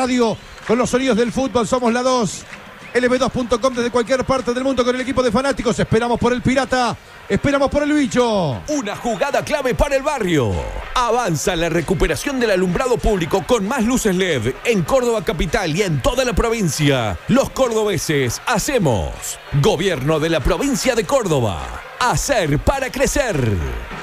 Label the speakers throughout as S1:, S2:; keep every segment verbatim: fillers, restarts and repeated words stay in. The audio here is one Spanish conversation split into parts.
S1: radio con los sonidos del fútbol. Somos la dos. L B dos punto com desde cualquier parte del mundo con el equipo de fanáticos. Esperamos por el Pirata. Esperamos por el Bicho.
S2: Una jugada clave para el barrio. Avanza la recuperación del alumbrado público con más luces L E D en Córdoba capital y en toda la provincia. Los cordobeses hacemos. Gobierno de la provincia de Córdoba. Hacer para crecer.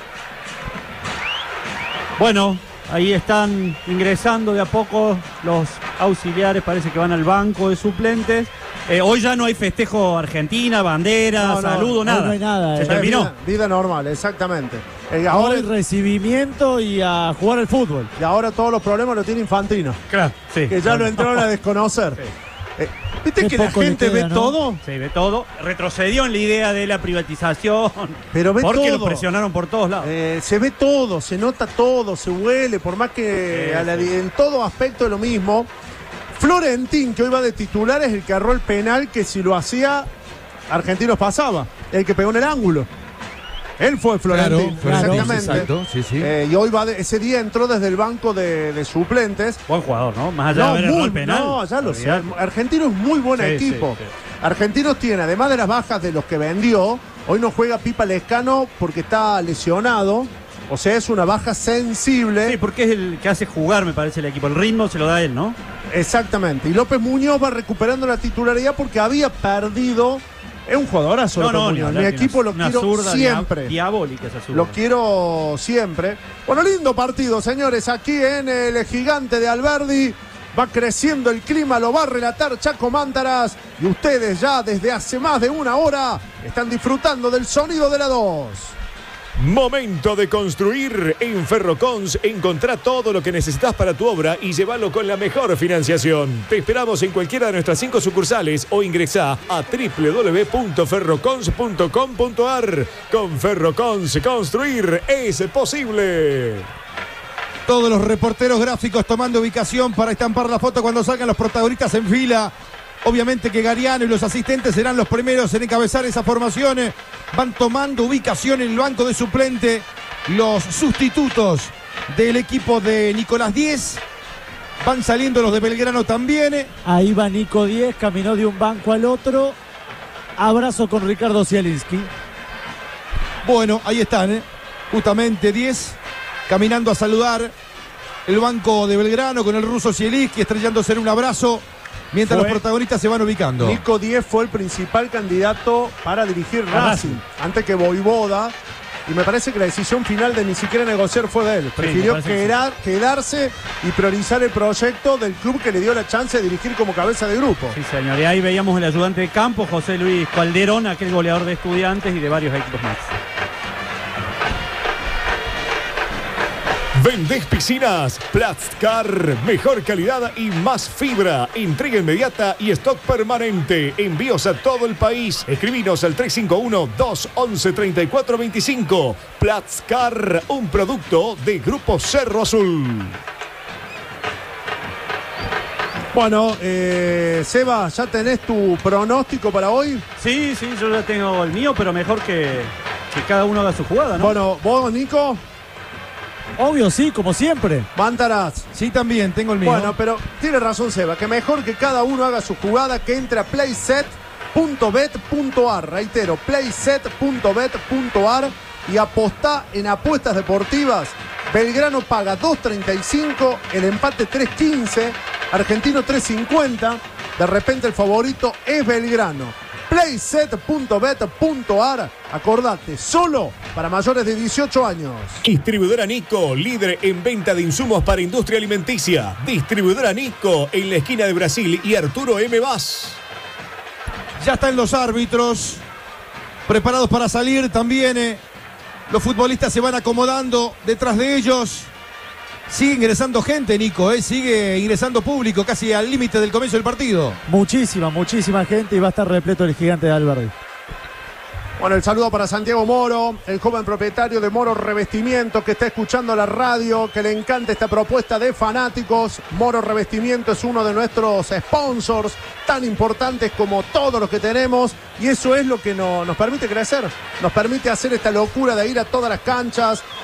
S3: Bueno, ahí están ingresando de a poco los auxiliares. Parece que van al banco de suplentes. Eh, hoy ya no hay festejo Argentina, bandera,
S4: no, no,
S3: saludo, nada.
S4: No hay nada.
S3: Se
S4: eh.
S3: terminó.
S4: Vida, vida normal, exactamente. Eh, ahora
S3: Hoy
S4: el recibimiento y a jugar al fútbol. Y ahora todos los problemas los tiene Infantino.
S3: Claro, sí.
S4: Que ya
S3: claro.
S4: lo entraron a desconocer.
S3: Sí.
S4: Eh, ¿Viste
S3: Qué
S4: que la
S3: poco le
S4: gente
S3: queda,
S4: ve
S3: ¿no?
S4: todo?
S3: Sí, ve todo. Retrocedió en la idea de la privatización.
S4: Pero ve
S3: porque
S4: todo.
S3: lo presionaron por todos lados.
S4: Eh, se ve todo, se nota todo, se huele, por más que
S3: Sí,
S4: a la-
S3: sí.
S4: en todo aspecto es lo mismo. Florentín, que hoy va de titular, es el que agarró el penal que si lo hacía, Argentinos pasaba. El que pegó en el ángulo. Él fue Florentín,
S1: Claro, claro,
S4: exactamente.
S1: exacto, sí, sí.
S4: Eh, y hoy va de- ese día entró desde el banco de, de suplentes.
S3: Buen jugador, ¿no? Más allá
S4: No,
S3: de haber errado
S4: muy-
S3: el penal.
S4: no, ya lo sé.
S3: Olvidate.
S4: Argentino es muy buen
S3: Sí,
S4: equipo.
S3: sí, sí.
S4: Argentinos tiene, además de las bajas de los que vendió, hoy no juega Pipa Lescano porque está lesionado. O sea, es una baja sensible.
S3: Sí, porque es el que hace jugar, me parece, el equipo. El ritmo se lo da él, ¿no?
S4: Exactamente. Y López Muñoz va recuperando la titularidad porque había perdido. Es un jugadorazo.
S3: No,
S4: López
S3: no, ni
S4: Muñoz.
S3: hablar,
S4: Mi
S3: tiene
S4: equipo lo
S3: una
S4: quiero
S3: zurda
S4: siempre.
S3: dia- diabólica esa zurda.
S4: Lo quiero siempre. Bueno, lindo partido, señores, aquí en el Gigante de Alberdi. Va creciendo el clima, lo va a relatar Chaco Mántaras. Y ustedes ya desde hace más de una hora están disfrutando del sonido de la dos.
S2: Momento de construir. En Ferrocons encontrá todo lo que necesitas para tu obra y llévalo con la mejor financiación. Te esperamos en cualquiera de nuestras cinco sucursales o ingresá a w w w punto ferrocons punto com punto a r. Con Ferrocons, construir es posible.
S1: Todos los reporteros gráficos tomando ubicación para estampar la foto cuando salgan los protagonistas en fila. Obviamente que Gariano y los asistentes serán los primeros en encabezar esas formaciones. Van tomando ubicación en el banco de suplente los sustitutos del equipo de Nicolás Díez. Van saliendo los de Belgrano también.
S5: Ahí va Nico Díez, caminó de un banco al otro. Abrazo con Ricardo Zielinski.
S1: Bueno, ahí están, ¿eh? Justamente Díez caminando a saludar el banco de Belgrano con el ruso Zielinski estrellándose en un abrazo. Mientras
S4: Fue-
S1: los protagonistas se van ubicando.
S4: Nico Díez fue el principal candidato para dirigir
S3: Ah,
S4: Racing, antes que Voivoda. Y me parece que la decisión final de ni siquiera negociar fue de él. Prefirió
S3: me parece que
S4: quedar- quedarse y priorizar el proyecto del club que le dio la chance de dirigir como cabeza de grupo.
S3: Sí, señor. Y ahí veíamos el ayudante de campo, José Luis Calderón, aquel goleador de Estudiantes y de varios equipos más.
S2: ¿Vendés piscinas? Plastcar, mejor calidad y más fibra. Entrega inmediata y stock permanente. Envíos a todo el país. Escribinos al tres cinco uno, dos once, treinta y cuatro veinticinco. Plastcar, un producto de Grupo Cerro Azul.
S4: Bueno, eh, Seba, ¿ya tenés tu pronóstico para hoy?
S3: Sí, sí, yo ya tengo el mío, pero mejor que, que cada uno haga su jugada, ¿no?
S4: Bueno, vos, Nico,
S5: Obvio, sí, como siempre.
S4: Mántaras.
S1: Sí, también tengo el mío.
S4: Bueno, pero tiene razón Seba, que mejor que cada uno haga su jugada, que entre a playset punto bet punto a r. Reitero, playset punto bet punto a r y apostá en apuestas deportivas. Belgrano paga dos treinta y cinco, el empate tres quince, Argentino tres cincuenta. De repente el favorito es Belgrano. playset punto bet punto a r. Acordate, solo para mayores de dieciocho años.
S2: Distribuidora Nico, líder en venta de insumos para industria alimenticia. Distribuidora Nico, en la esquina de Brasil y Arturo M. Vaz.
S1: Ya están los árbitros preparados para salir también. eh. Los futbolistas se van acomodando detrás de ellos. Sigue ingresando gente, Nico, ¿eh? Sigue ingresando público casi al límite del comienzo del partido.
S5: Muchísima, muchísima gente y va a estar repleto el Gigante de Alberdi.
S4: Bueno, el saludo para Santiago Moro, el joven propietario de Moro Revestimiento, que está escuchando la radio, que le encanta esta propuesta de fanáticos. Moro Revestimiento es uno de nuestros sponsors tan importantes como todos los que tenemos, y eso es lo que no- nos permite crecer, nos permite hacer esta locura de ir a todas las canchas,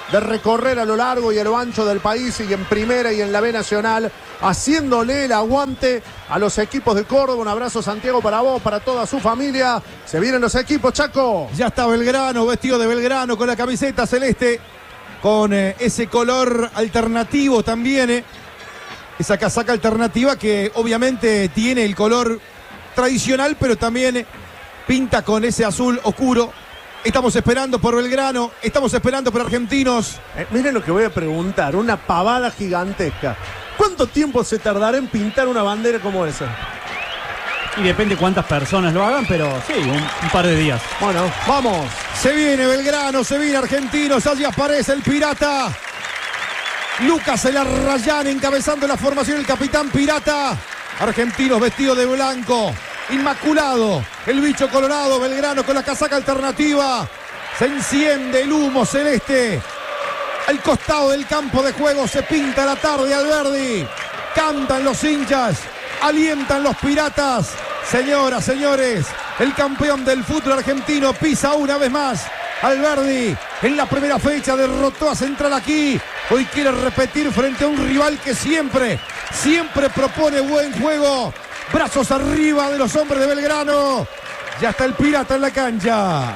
S4: de recorrer a lo largo y a lo ancho del país y en Primera y en la B Nacional, haciéndole el aguante a los equipos de Córdoba. Un abrazo, Santiago, para vos, para toda su familia. Se vienen los equipos, Chaco.
S1: Ya está Belgrano, vestido de Belgrano, con la camiseta celeste, con eh, ese color alternativo también, eh. esa casaca alternativa que obviamente tiene el color tradicional, pero también eh, pinta con ese azul oscuro. Estamos esperando por Belgrano, estamos esperando por Argentinos.
S4: Eh, miren lo que voy a preguntar, una pavada gigantesca. ¿Cuánto tiempo se tardará en pintar una bandera como esa?
S3: Y depende cuántas personas lo hagan, pero sí, un, un par de días.
S4: Bueno, vamos.
S1: Se viene Belgrano, se viene Argentinos, allí aparece el Pirata. Lucas Elarrayán encabezando la formación, el capitán Pirata. Argentinos vestido de blanco, inmaculado, el bicho colorado. Belgrano con la casaca alternativa. Se enciende el humo celeste. Al costado del campo de juego se pinta la tarde Alberdi. Cantan los hinchas, alientan los piratas. Señoras, señores, el campeón del fútbol argentino pisa una vez más. Alberdi en la primera fecha derrotó a Central aquí. Hoy quiere repetir frente a un rival que siempre, siempre propone buen juego. Brazos arriba de los hombres de Belgrano. Ya está el Pirata en la cancha.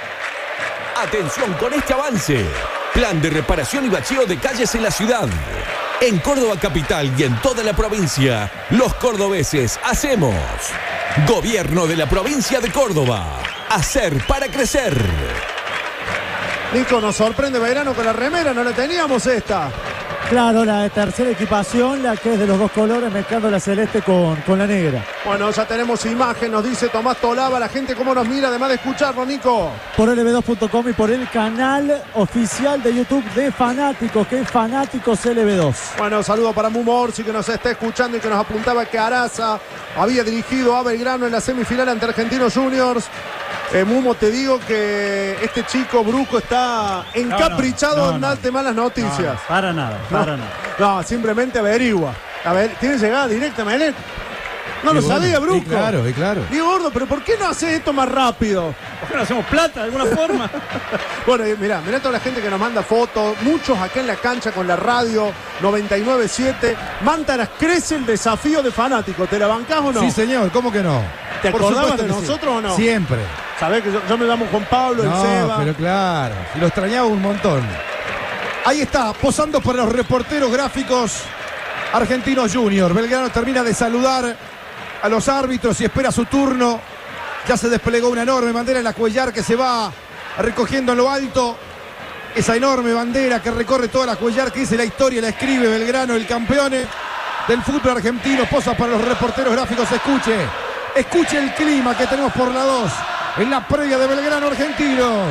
S6: Atención con este avance. Plan de reparación y bacheo de calles en la ciudad. En Córdoba capital y en toda la provincia, los cordobeses hacemos. Gobierno de la provincia de Córdoba. Hacer para crecer.
S4: Nico, nos sorprende Belgrano con la remera, no la teníamos esta.
S5: Claro, la tercera equipación, la que es de los dos colores, mezclando la celeste con, con la negra.
S4: Bueno, ya tenemos imagen, nos dice Tomás Tolaba, la gente cómo nos mira, además de escucharnos, Nico.
S5: Por L B dos punto com y por el canal oficial de YouTube de Fanáticos, que es Fanáticos L B dos.
S4: Bueno, saludo para Mumo Orsi, que nos está escuchando y que nos apuntaba que Araza había dirigido a Belgrano en la semifinal ante Argentinos Juniors. Eh, Mumo, te digo que este chico Bruco está encaprichado
S3: no, no,
S4: en
S3: no.
S4: darte malas noticias.
S3: No, para nada, para
S4: no,
S3: nada.
S4: no, simplemente averigua. A ver, ¿tiene llegada directa, Menet? No lo sabía, Bruco.
S1: Y claro, y claro.
S4: Digo, gordo, pero ¿por qué no haces esto más rápido?
S3: ¿Por qué no hacemos plata de alguna forma?
S4: Bueno, y mirá, mirá toda la gente que nos manda fotos, muchos acá en la cancha con la radio noventa y nueve punto siete. Mántaras, crece el desafío de Fanáticos. ¿Te la bancás o no?
S1: Sí, señor, ¿cómo que no?
S4: ¿Te
S1: Por
S4: acordabas
S1: supuesto
S4: de
S1: que sí.
S4: nosotros o no?
S1: Siempre.
S4: Sabés que yo, yo me llamo Juan Pablo, el
S1: No,
S4: Seba.
S1: pero claro, lo extrañaba un montón. Ahí está, posando para los reporteros gráficos Argentinos Junior. Belgrano termina de saludar a los árbitros y espera su turno. Ya se desplegó una enorme bandera en la cuellar que se va recogiendo en lo alto. Esa enorme bandera que recorre toda la cuellar, que dice la historia, la escribe Belgrano, el campeón del fútbol argentino. Posa para los reporteros gráficos. Escuche, escuche el clima que tenemos por la dos en la previa de Belgrano Argentinos.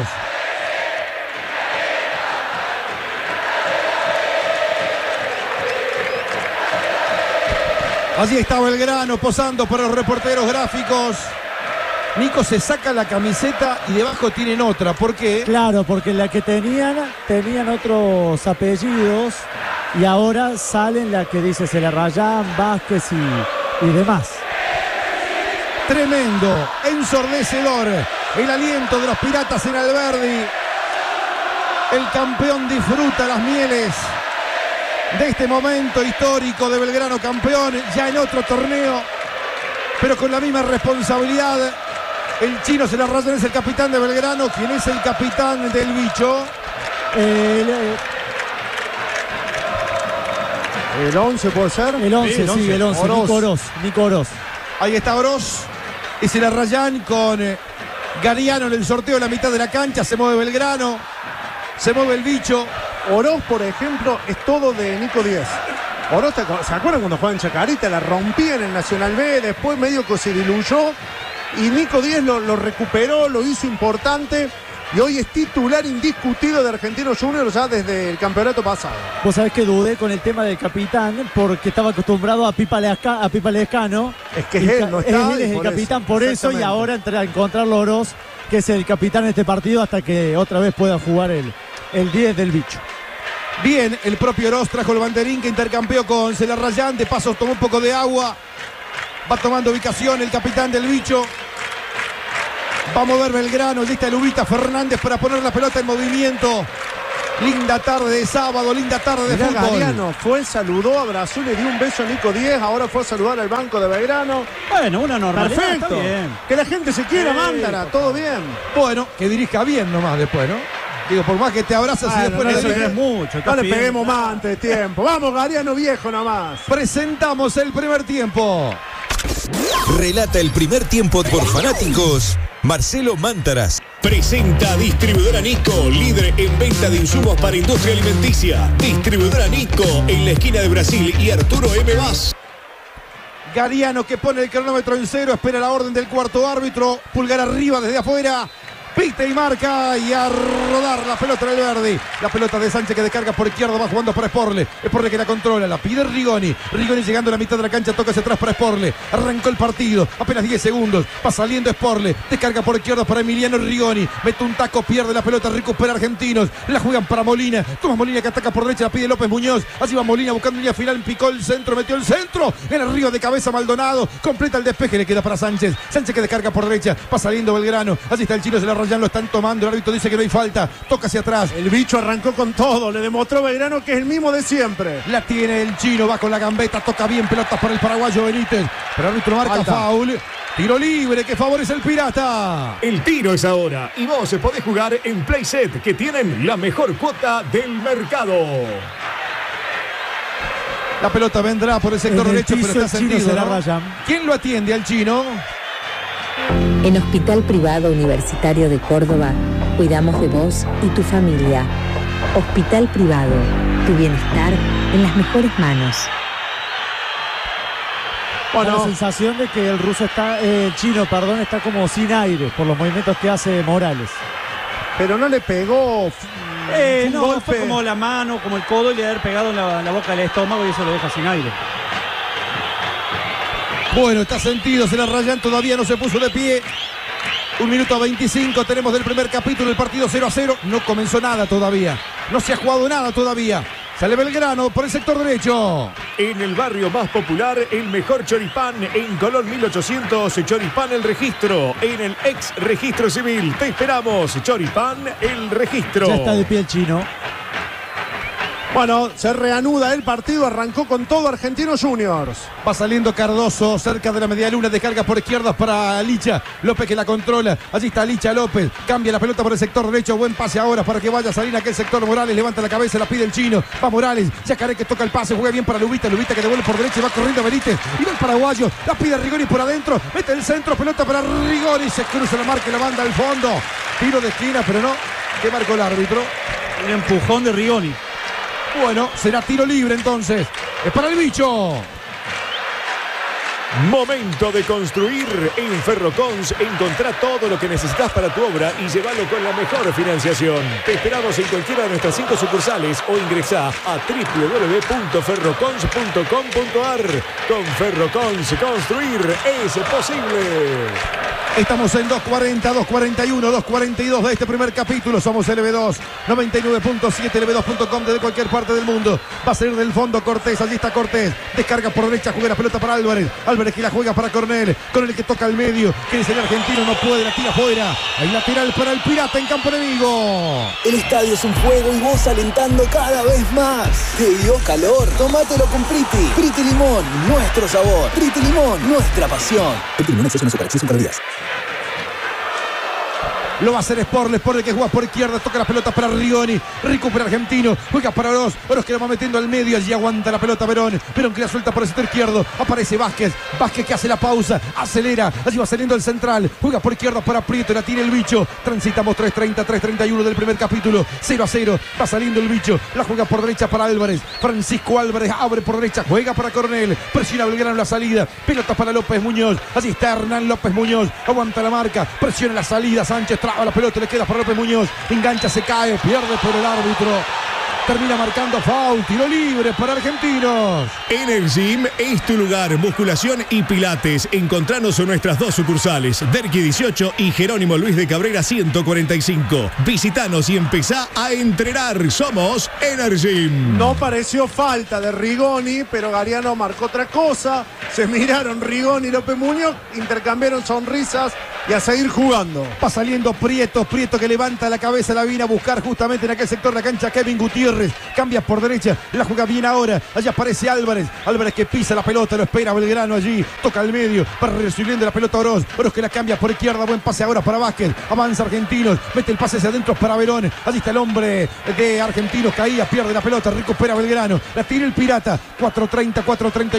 S1: Allí está Belgrano posando para los reporteros gráficos. Nico se saca la camiseta y debajo tienen otra. ¿Por qué?
S5: Claro, porque la que tenían, tenían otros apellidos y ahora salen la que dice Celarrayán, Vázquez y, y demás.
S1: Tremendo, ensordecedor el aliento de los piratas en Alberdi. El campeón disfruta las mieles de este momento histórico de Belgrano campeón, ya en otro torneo, pero con la misma responsabilidad. El chino Celarrayán es el capitán de Belgrano. ¿Quién es el capitán del bicho?
S5: El,
S4: ¿El once puede ser?
S5: el once,
S3: Sí, el
S5: sí, el once,
S4: Oroz.
S5: Nico Oroz, Nico Oroz.
S1: Ahí está Oroz y Celarrayán con eh, Gariano en el sorteo de la mitad de la cancha. Se mueve Belgrano, se mueve el bicho.
S4: Oroz, por ejemplo, es todo de Nico Díaz. Oroz, ¿se acuerdan cuando jugaba en Chacarita? La rompía en el Nacional B, después medio que se diluyó. Y Nico Díaz lo, lo recuperó, lo hizo importante. Y hoy es titular indiscutido de Argentinos Juniors ya desde el campeonato pasado.
S5: Vos sabés que dudé con el tema del capitán porque estaba acostumbrado a Pipa, Lesca, a Pipa Lescano.
S4: Es que es
S5: Y
S4: él,
S5: ca-
S4: no está.
S5: Él
S4: y
S5: es el
S4: por
S5: capitán
S4: eso,
S5: por eso y
S4: exactamente.
S5: ahora entra a encontrarlo Oroz, que es el capitán de este partido hasta que otra vez pueda jugar el, el diez del bicho.
S1: Bien, el propio Oroz trajo el banderín que intercambió con Celarrayán. De paso tomó un poco de agua. Va tomando ubicación el capitán del bicho. Va a mover Belgrano. Lista Lubita Fernández para poner la pelota en movimiento. Linda tarde de sábado, linda tarde de
S4: Mirá,
S1: fútbol.
S4: Gariano fue, saludó, abrazó, le dio un beso a Nico Diez, ahora fue a saludar al banco de Belgrano.
S3: Bueno, una normalidad.
S4: Perfecto.
S3: Está bien.
S4: Que la gente se quiera,
S3: Sí,
S4: Mándara, todo bien.
S1: Bueno, que dirija bien nomás después, ¿no? Digo, por más que te abrazas y
S4: Bueno,
S1: después
S4: no
S1: le
S4: se
S1: dirige-
S3: es mucho.
S4: No le
S3: bien.
S4: peguemos más antes de tiempo. Vamos, Gariano viejo nomás.
S1: Presentamos el primer tiempo.
S6: Relata el primer tiempo por fanáticos Marcelo Mántaras.
S2: Presenta Distribuidora Nico, líder en venta de insumos para industria alimenticia. Distribuidora Nico, en la esquina de Brasil y Arturo M. Vaz.
S1: Gariano que pone el cronómetro en cero, espera la orden del cuarto árbitro, pulgar arriba desde afuera, pite y marca y a rodar la pelota del Verdi. La pelota de Sánchez que descarga por izquierda, va jugando para Sporle. Sporle que la controla, la pide Rigoni. Rigoni llegando a la mitad de la cancha, toca hacia atrás para Sporle. Arrancó el partido, apenas diez segundos, va saliendo Sporle, descarga por izquierda para Emiliano Rigoni. Mete un taco, pierde la pelota, recupera Argentinos. La juegan para Molina, toma Molina que ataca por derecha, la pide López Muñoz. Así va Molina buscando línea final, picó el centro, metió el centro. En el río de cabeza Maldonado, completa el despeje, le queda para Sánchez. Sánchez que descarga por derecha, va saliendo Belgrano. Allí está el chino, se la rayan, lo están tomando. El árbitro dice que no hay falta, toca hacia atrás.
S4: El bicho arrancó con todo, le demostró Belgrano que es el mismo de siempre.
S1: La tiene el chino, va con la gambeta, toca bien, pelotas para el paraguayo Benítez. Pero el árbitro marca
S4: Falta.
S1: foul. Tiro libre que favorece el Pirata.
S2: El tiro es ahora y vos podés jugar en Playset, que tienen la mejor cuota del mercado.
S1: La pelota vendrá por el sector
S5: En el
S1: derecho,
S5: piso
S1: pero está
S5: el chino
S1: sentido,
S5: será
S1: ¿no?
S5: Rayán.
S1: ¿Quién lo atiende al chino?
S7: En Hospital Privado Universitario de Córdoba, cuidamos de vos y tu familia. Hospital Privado, tu bienestar en las mejores manos.
S5: Da la
S4: Bueno,
S5: sensación de que el ruso está, eh, el chino, perdón, está como sin aire por los movimientos que hace Morales.
S4: pero no le pegó.
S3: Eh,
S4: un
S3: no,
S4: golpe.
S3: fue como la mano, como el codo y le haber pegado en la, en la boca del estómago y eso lo deja sin aire.
S1: Bueno, está sentido, se la rayan, todavía no se puso de pie. Un minuto veinticinco tenemos del primer capítulo, el partido cero a cero. No comenzó nada todavía, no se ha jugado nada todavía. Sale Belgrano por el sector derecho.
S2: En el barrio más popular, el mejor choripán en Colón mil ochocientos, Choripán El Registro, en el ex registro civil. Te esperamos, Choripán El Registro.
S5: Ya está de pie el chino.
S4: Bueno, se reanuda el partido, arrancó con todo Argentinos Juniors.
S1: Va saliendo Cardoso cerca de la media luna, descarga por izquierda para Licha. López que la controla. Allí está Licha López. Cambia la pelota por el sector derecho. Buen pase ahora para que vaya a salir aquel sector. Morales levanta la cabeza, la pide el chino. Va Morales. Yacaré que toca el pase. Juega bien para Lubita. Lubita que devuelve por derecha y va corriendo Benítez. Y va el paraguayo. La pide Rigoni por adentro. Mete el centro. Pelota para Rigoni. Se cruza la marca y la manda al fondo. Tiro de esquina, pero no. ¿Qué marcó el árbitro?
S3: Un empujón de Rigoni.
S1: Bueno, será tiro libre entonces. Es para el bicho.
S2: Momento de construir en Ferrocons. Encontrá todo lo que necesitas para tu obra y llévalo con la mejor financiación. Te esperamos en cualquiera de nuestras cinco sucursales o ingresá a w w w punto ferrocons punto com punto a r. Con Ferrocons, construir es posible.
S1: Estamos en dos cuarenta, dos cuarenta y uno, dos cuarenta y dos de este primer capítulo. Somos L B dos, noventa y nueve punto siete, L B dos punto com desde cualquier parte del mundo. Va a salir del fondo Cortés, allí está Cortés. Descarga por derecha, juega la pelota para Álvarez. Álvarez que la juega para Cornel. Cornel que toca al medio. Quiere ser argentino, no puede, la tira afuera. Hay lateral para el Pirata en campo enemigo.
S8: El estadio es un fuego y vos alentando cada vez más. ¿Te dio calor? Tómatelo con Priti. Priti Limón, nuestro sabor. Priti Limón, nuestra pasión. Priti Limón, exceso en azúcar, exceso en calorías.
S1: Lo va a hacer Sporle, Sporle que juega por izquierda, toca la pelota para Rigoni, recupera Argentino, juega para Oroz, Oroz que lo va metiendo al medio, allí aguanta la pelota Verón, Verón que la suelta por el sector izquierdo, aparece Vázquez, Vázquez que hace la pausa, acelera, allí va saliendo el central, juega por izquierda para Prieto, la tiene el bicho, transitamos tres treinta, tres treinta y uno del primer capítulo, cero a cero, va saliendo el bicho, la juega por derecha para Álvarez, Francisco Álvarez abre por derecha, juega para Cornel, presiona Belgrano la salida, pelota para López Muñoz, allí está Hernán López Muñoz, aguanta la marca, presiona la salida, Sánchez traba la pelota, le queda para López Muñoz, engancha, se cae, pierde por el árbitro, termina marcando foul, tiro libre para Argentinos.
S2: Energym es tu lugar, musculación y pilates. Encontranos en nuestras dos sucursales, Derqui dieciocho y Jerónimo Luis de Cabrera ciento cuarenta y cinco. Visitanos y empezá a entrenar. Somos Energym.
S4: No pareció falta de Rigoni, pero Gariano marcó otra cosa. Se miraron Rigoni y López Muñoz, intercambiaron sonrisas Y a seguir jugando.
S1: Va saliendo Prieto, Prieto que levanta la cabeza, la viene a buscar justamente en aquel sector de la cancha Kevin Gutiérrez. Cambia por derecha, la juega bien ahora. Allá aparece Álvarez. Álvarez que pisa la pelota, lo espera Belgrano allí. Toca al medio, para recibiendo la pelota Oroz. Oroz que la cambia por izquierda, buen pase ahora para Vázquez. Avanza Argentinos, mete el pase hacia adentro para Verón. Allí está el hombre de Argentinos, caía, pierde la pelota, recupera Belgrano. La tira el Pirata. cuatro treinta, cuatro treinta.